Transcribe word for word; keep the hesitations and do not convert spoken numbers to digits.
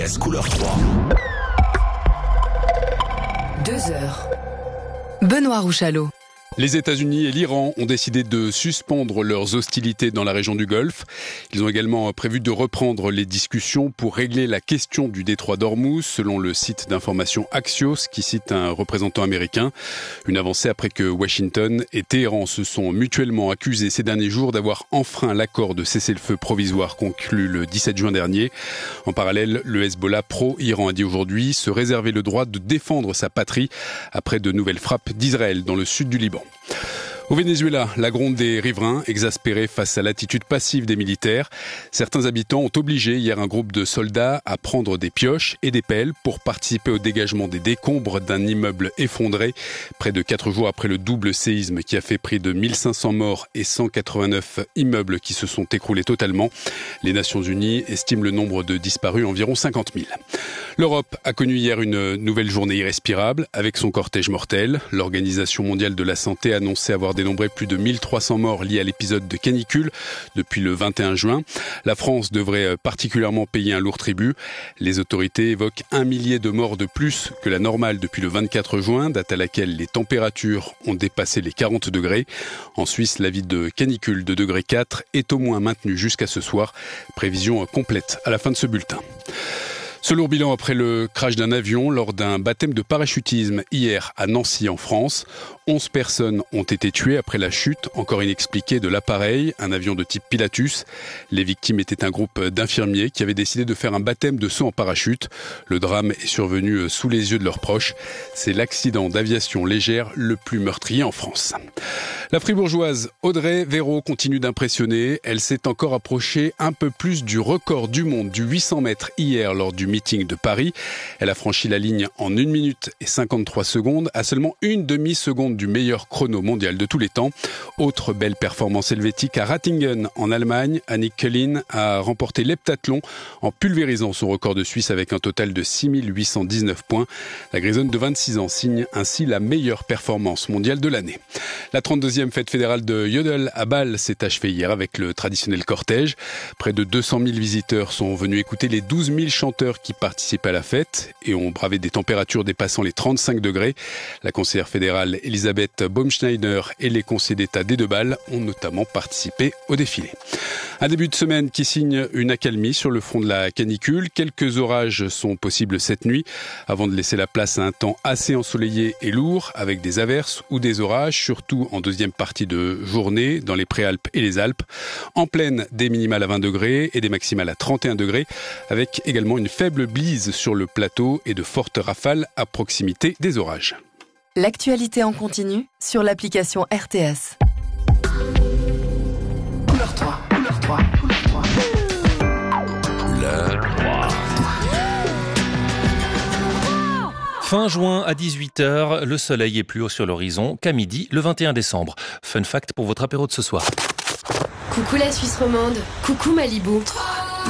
S couleur trois. Deux heures. Benoît Rouchalot. Les États-Unis et l'Iran ont décidé de suspendre leurs hostilités dans la région du Golfe. Ils ont également prévu de reprendre les discussions pour régler la question du détroit d'Ormuz, selon le site d'information Axios, qui cite un représentant américain. Une avancée après que Washington et Téhéran se sont mutuellement accusés ces derniers jours d'avoir enfreint l'accord de cessez-le-feu provisoire conclu le dix-sept juin dernier. En parallèle, le Hezbollah pro-Iran a dit aujourd'hui se réserver le droit de défendre sa patrie après de nouvelles frappes d'Israël dans le sud du Liban. Au Venezuela, la gronde des riverains, exaspérés face à l'attitude passive des militaires. Certains habitants ont obligé hier un groupe de soldats à prendre des pioches et des pelles pour participer au dégagement des décombres d'un immeuble effondré, près de quatre jours après le double séisme qui a fait près de mille cinq cents morts et cent quatre-vingt-neuf immeubles qui se sont écroulés totalement. Les Nations Unies estiment le nombre de disparus à environ cinquante mille. L'Europe a connu hier une nouvelle journée irrespirable avec son cortège mortel. L'Organisation mondiale de la santé a annoncé avoir dénombré plus de mille trois cents morts liés à l'épisode de canicule depuis le vingt et un juin. La France devrait particulièrement payer un lourd tribut. Les autorités évoquent un millier de morts de plus que la normale depuis le vingt-quatre juin, date à laquelle les températures ont dépassé les quarante degrés. En Suisse, l'avis de canicule de degré quatre est au moins maintenu jusqu'à ce soir. Prévision complète à la fin de ce bulletin. Ce lourd bilan après le crash d'un avion lors d'un baptême de parachutisme hier à Nancy en France. onze personnes ont été tuées après la chute, encore inexpliquée, de l'appareil, un avion de type Pilatus. Les victimes étaient un groupe d'infirmiers qui avaient décidé de faire un baptême de saut en parachute. Le drame est survenu sous les yeux de leurs proches. C'est l'accident d'aviation légère le plus meurtrier en France. La fribourgeoise Audrey Véro continue d'impressionner. Elle s'est encore approchée un peu plus du record du monde du huit cents mètres hier lors du meeting de Paris. Elle a franchi la ligne en une minute et cinquante-trois secondes, à seulement une demi-seconde du meilleur chrono mondial de tous les temps. Autre belle performance helvétique à Ratingen en Allemagne. Annick Kellin a remporté l'heptathlon en pulvérisant son record de Suisse avec un total de six mille huit cent dix-neuf points. La grisonne de vingt-six ans signe ainsi la meilleure performance mondiale de l'année. La trente-deuxième fête fédérale de Yodel à Bâle s'est achevée hier avec le traditionnel cortège. Près de deux cent mille visiteurs sont venus écouter les douze mille chanteurs qui participent à la fête et ont bravé des températures dépassant les trente-cinq degrés. La conseillère fédérale Elisabeth Baumschneider et les conseillers d'État des deux Bâles ont notamment participé au défilé. Un début de semaine qui signe une accalmie sur le front de la canicule. Quelques orages sont possibles cette nuit avant de laisser la place à un temps assez ensoleillé et lourd avec des averses ou des orages, surtout en deuxième partie de journée dans les Préalpes et les Alpes. En plaine, des minimales à vingt degrés et des maximales à trente et un degrés avec également une faible bise sur le plateau et de fortes rafales à proximité des orages. L'actualité en continu sur l'application R T S. Couleur trois, couleur trois, couleur trois. Couleur trois. Fin juin à dix-huit heures, le soleil est plus haut sur l'horizon qu'à midi le vingt et un décembre. Fun fact pour votre apéro de ce soir. Coucou la Suisse romande, coucou Malibu.